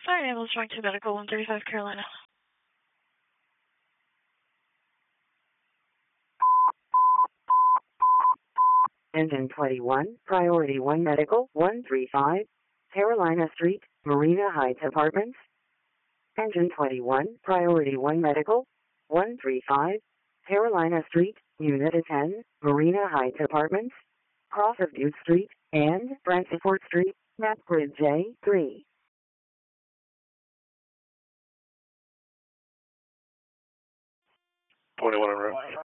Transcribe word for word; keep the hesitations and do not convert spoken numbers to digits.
Alright, ambulance trying to medical, one thirty-five Carolina. Engine twenty-one, Priority one Medical, one thirty-five, Carolina Street, Marina Heights Apartments. Engine twenty-one, Priority one Medical, one thirty-five, Carolina Street, Unit ten, Marina Heights Apartments, cross of Duke Street, and Frankfort Street, map grid J three. twenty-one en route.